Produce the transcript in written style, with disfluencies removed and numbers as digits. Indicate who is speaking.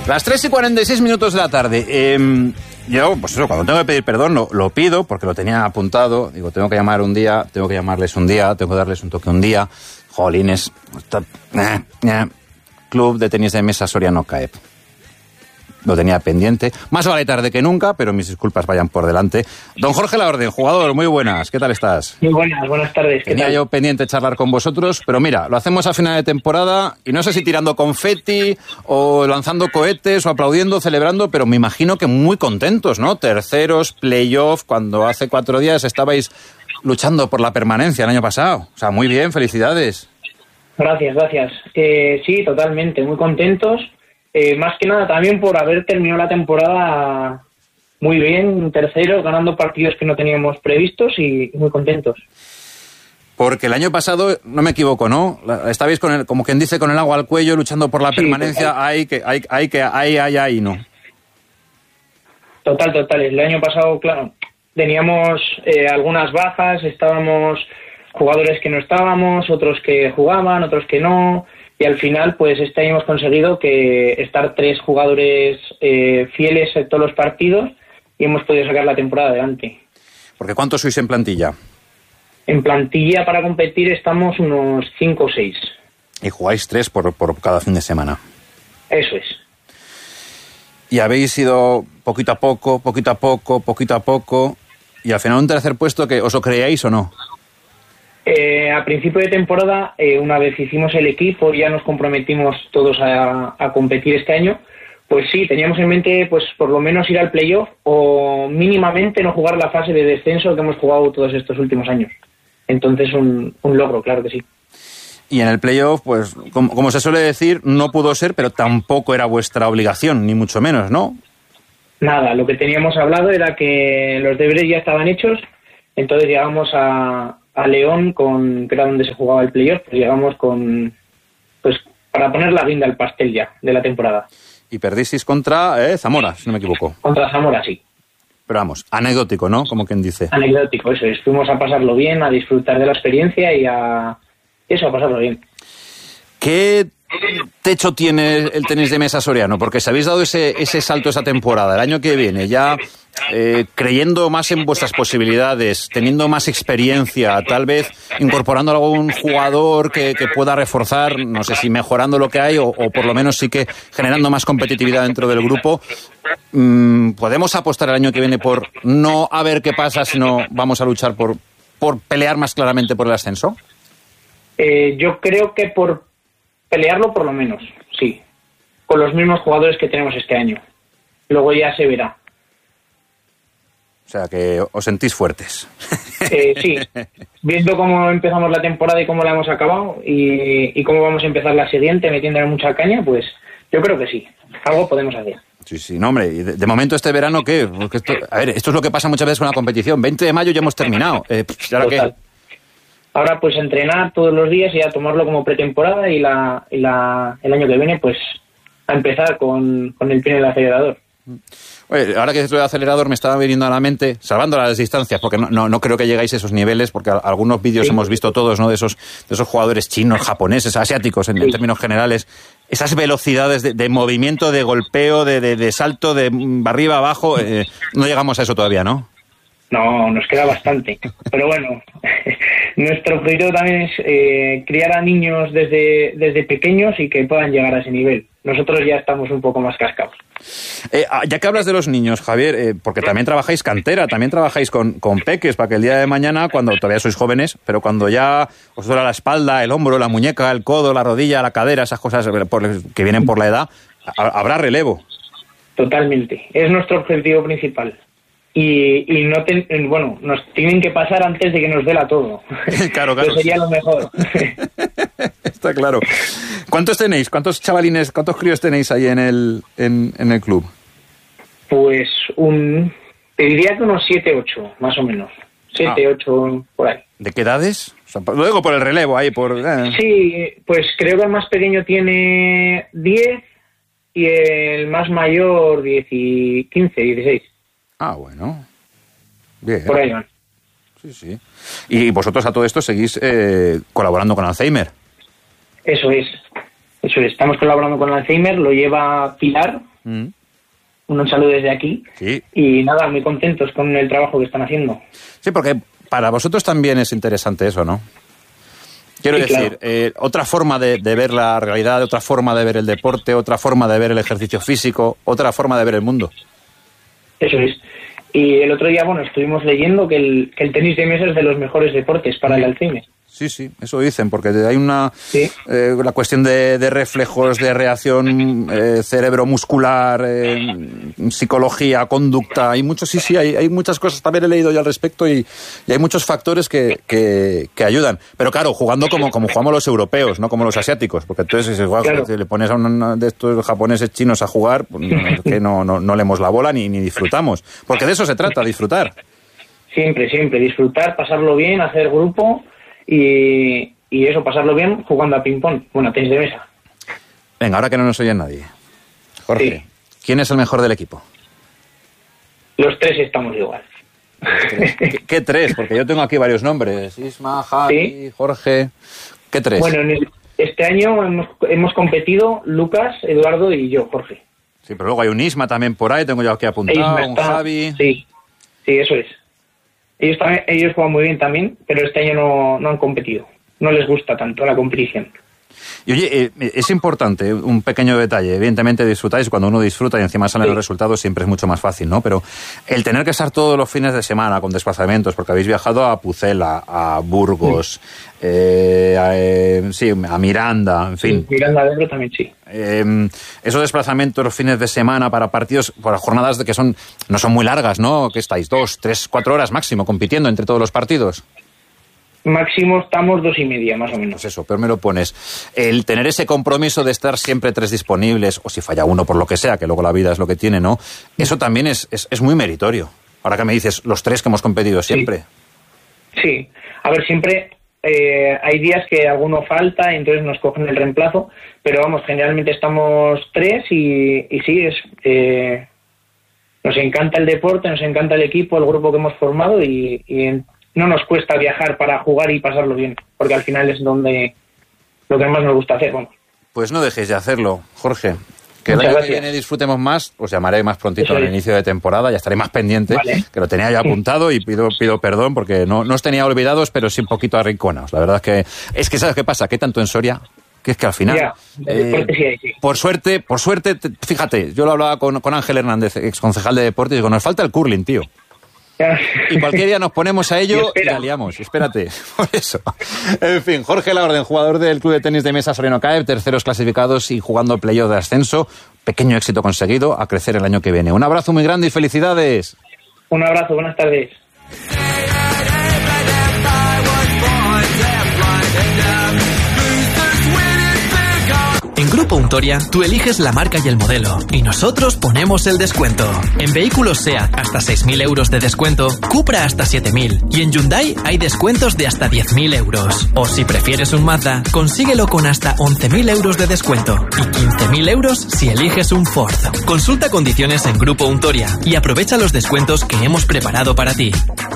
Speaker 1: Las 3:46 de la tarde. Yo, pues eso, cuando tengo que pedir perdón, lo pido, porque lo tenía apuntado. Digo, tengo que llamar un día, tengo que llamarles un día, tengo que darles un toque un día. Jolines. Club de tenis de mesa Soriano CAEP. Lo tenía pendiente. Más vale tarde que nunca, pero mis disculpas vayan por delante. Don Jorge Laorden, jugador, muy buenas. ¿Qué tal estás?
Speaker 2: Muy buenas tardes.
Speaker 1: Tenía yo pendiente charlar con vosotros, pero mira, lo hacemos a final de temporada y no sé si tirando confeti o lanzando cohetes o aplaudiendo, celebrando, pero me imagino que muy contentos, ¿no? Terceros, playoff, cuando hace 4 días estabais luchando por la permanencia el año pasado. O sea, muy bien, felicidades.
Speaker 2: Gracias. Sí, totalmente, muy contentos. Más que nada también por haber terminado la temporada muy bien, tercero, ganando partidos que no teníamos previstos y muy contentos.
Speaker 1: Porque el año pasado, no me equivoco, ¿no? Estabais como quien dice, con el agua al cuello, luchando por la permanencia. Hay, ¿no?
Speaker 2: Total. El año pasado, claro, teníamos algunas bajas, estábamos jugadores que no estábamos, otros que jugaban, otros que no. Y al final, pues este año hemos conseguido que estar 3 jugadores fieles en todos los partidos y hemos podido sacar la temporada adelante.
Speaker 1: Porque ¿cuántos sois en plantilla?
Speaker 2: En plantilla para competir estamos unos 5 o 6.
Speaker 1: Y jugáis 3 por cada fin de semana.
Speaker 2: Eso es.
Speaker 1: Y habéis ido poquito a poco, y al final un tercer puesto que os lo creíais o no.
Speaker 2: A principio de temporada, una vez hicimos el equipo, ya nos comprometimos todos a competir este año, pues sí, teníamos en mente pues por lo menos ir al playoff o mínimamente no jugar la fase de descenso que hemos jugado todos estos últimos años. Entonces un logro, claro que sí.
Speaker 1: Y en el playoff, pues como se suele decir, no pudo ser, pero tampoco era vuestra obligación, ni mucho menos, ¿no?
Speaker 2: Nada, lo que teníamos hablado era que los deberes ya estaban hechos, entonces llegamos a León, que era donde se jugaba el playoff, pues llegamos para poner la guinda al pastel ya de la temporada.
Speaker 1: Y perdisteis contra Zamora, si no me equivoco.
Speaker 2: Contra Zamora, sí.
Speaker 1: Pero vamos, anecdótico, ¿no? Como quien dice.
Speaker 2: Anecdótico, eso es. Fuimos a pasarlo bien, a disfrutar de la experiencia y a pasarlo bien.
Speaker 1: ¿Qué techo tiene el tenis de mesa soriano? Porque si habéis dado ese salto esa temporada, el año que viene, ya creyendo más en vuestras posibilidades, teniendo más experiencia, tal vez incorporando a algún jugador que pueda reforzar, no sé si mejorando lo que hay o por lo menos sí que generando más competitividad dentro del grupo, ¿podemos apostar el año que viene por no a ver qué pasa, sino vamos a luchar por pelear más claramente por el ascenso?
Speaker 2: Yo creo que por pelearlo por lo menos, sí. Con los mismos jugadores que tenemos este año. Luego ya se verá.
Speaker 1: O sea, que os sentís fuertes.
Speaker 2: Sí. Viendo cómo empezamos la temporada y cómo la hemos acabado y cómo vamos a empezar la siguiente metiéndole mucha caña, pues yo creo que sí. Algo podemos hacer.
Speaker 1: Sí, no, hombre. ¿Y de momento este verano qué? Porque esto es lo que pasa muchas veces con la competición. 20 de mayo ya hemos terminado. ¿Y ahora qué?
Speaker 2: Ahora pues entrenar todos los días y a tomarlo como pretemporada y el año que viene pues a empezar con el pie en el acelerador.
Speaker 1: Oye, ahora que estoy de acelerador me estaba viniendo a la mente, salvando las distancias, porque no creo que llegáis a esos niveles, porque algunos vídeos hemos visto todos, ¿no? De esos jugadores chinos, japoneses, asiáticos en términos generales, esas velocidades de movimiento, de golpeo, de salto, de arriba abajo, no llegamos a eso todavía, ¿no?
Speaker 2: No, nos queda bastante. Pero bueno, nuestro objetivo también es criar a niños desde pequeños y que puedan llegar a ese nivel. Nosotros ya estamos un poco más cascados.
Speaker 1: Ya que hablas de los niños, Javier, porque también trabajáis cantera, también trabajáis con peques, para que el día de mañana, cuando todavía sois jóvenes, pero cuando ya os duele la espalda, el hombro, la muñeca, el codo, la rodilla, la cadera, esas cosas que vienen por la edad, habrá relevo.
Speaker 2: Totalmente. Es nuestro objetivo principal. Y nos tienen que pasar antes de que nos duela todo.
Speaker 1: Claro.
Speaker 2: Eso sería lo mejor.
Speaker 1: Está claro. ¿Cuántos tenéis? ¿Cuántos chavalines, cuántos críos tenéis ahí en el club?
Speaker 2: Pues te diría que unos 7, 8, más o menos. 7, 8, por ahí.
Speaker 1: ¿De qué edades? O sea, lo digo por el relevo ahí.
Speaker 2: Sí, pues creo que el más pequeño tiene 10 y el más mayor 15, 16.
Speaker 1: Ah, bueno. Bien.
Speaker 2: Por ahí van.
Speaker 1: Sí. Y vosotros a todo esto seguís colaborando con Alzheimer.
Speaker 2: Eso es. Estamos colaborando con Alzheimer, lo lleva Pilar, Un saludo desde aquí.
Speaker 1: Sí.
Speaker 2: Y nada, muy contentos con el trabajo que están haciendo.
Speaker 1: Sí, porque para vosotros también es interesante eso, ¿no? Quiero decir, claro. Otra forma de ver la realidad, otra forma de ver el deporte, otra forma de ver el ejercicio físico, otra forma de ver el mundo.
Speaker 2: Eso es. Y el otro día, estuvimos leyendo que el tenis de mesa es de los mejores deportes para el Alzheimer.
Speaker 1: Sí, eso dicen, porque hay una la cuestión de reflejos, de reacción cerebro-muscular, psicología, conducta, hay muchos, hay muchas cosas, también he leído yo al respecto y hay muchos factores que ayudan. Pero claro, jugando como jugamos los europeos, no como los asiáticos, porque entonces claro. Si le pones a uno de estos japoneses chinos a jugar, pues, que no leemos la bola ni disfrutamos, porque de eso se trata, disfrutar.
Speaker 2: Siempre, disfrutar, pasarlo bien, hacer grupo. Y eso, pasarlo bien jugando a ping-pong, a tenis de mesa.
Speaker 1: Venga, ahora que no nos oye nadie. Jorge, ¿quién es el mejor del equipo?
Speaker 2: Los tres estamos igual.
Speaker 1: ¿Qué tres? Porque yo tengo aquí varios nombres. Isma, Javi, Jorge. ¿Qué tres?
Speaker 2: Bueno, este año hemos competido Lucas, Eduardo y yo, Jorge.
Speaker 1: Sí, pero luego hay un Isma también por ahí, tengo yo aquí apuntado, un Javi.
Speaker 2: Sí, eso es. Ellos juegan muy bien también, pero este año no han competido. No les gusta tanto la competición.
Speaker 1: Y oye, es importante, un pequeño detalle. Evidentemente disfrutáis, cuando uno disfruta y encima salen los resultados siempre es mucho más fácil, ¿no? Pero el tener que estar todos los fines de semana con desplazamientos, porque habéis viajado a Pucela, a Burgos, a Miranda, en fin.
Speaker 2: Sí, Miranda de Ebro también, sí.
Speaker 1: Esos desplazamientos los fines de semana para partidos, para jornadas que no son muy largas, ¿no? ¿Qué estáis? 2, 3, 4 horas máximo compitiendo entre todos los partidos.
Speaker 2: Máximo estamos 2:30, más o menos.
Speaker 1: Pues eso, pero me lo pones. El tener ese compromiso de estar siempre 3 disponibles, o si falla uno por lo que sea, que luego la vida es lo que tiene, ¿no? Eso también es muy meritorio. Ahora que me dices, los 3 que hemos competido siempre.
Speaker 2: Sí. A ver, siempre hay días que alguno falta, y entonces nos cogen el reemplazo, pero generalmente estamos 3 y sí, nos encanta el deporte, nos encanta el equipo, el grupo que hemos formado y no nos cuesta viajar para jugar y pasarlo bien, porque al final es donde lo que más nos gusta hacer.
Speaker 1: Pues no dejéis de hacerlo, Jorge. Que el año que viene disfrutemos más, os llamaré más prontito al inicio de temporada, ya estaré más pendiente, que lo tenía ya apuntado y pido perdón porque no os tenía olvidados, pero sí un poquito arrinconados. La verdad es que ¿sabes qué pasa? Que tanto en Soria, que es que al final, por suerte, fíjate, yo lo hablaba con Ángel Hernández, ex concejal de deportes, y digo, nos falta el curling, tío. Y cualquier día nos ponemos a ello y la liamos. Espérate, por eso. En fin, Jorge Laorden, jugador del Club de Tenis de Mesa Soriano CAEB, terceros clasificados y jugando playoff de ascenso. Pequeño éxito conseguido, a crecer el año que viene. Un abrazo muy grande y felicidades.
Speaker 2: Un abrazo, buenas tardes.
Speaker 3: En Grupo Untoria, tú eliges la marca y el modelo, y nosotros ponemos el descuento. En vehículos SEAT, hasta 6.000 euros de descuento, Cupra hasta 7.000, y en Hyundai hay descuentos de hasta 10.000 euros. O si prefieres un Mazda, consíguelo con hasta 11.000 euros de descuento, y 15.000 euros si eliges un Ford. Consulta condiciones en Grupo Untoria, y aprovecha los descuentos que hemos preparado para ti.